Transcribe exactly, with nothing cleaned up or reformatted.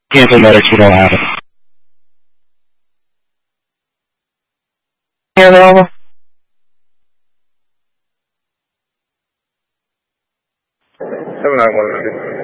Cancel medics, we don't have it. Available? seven nine one.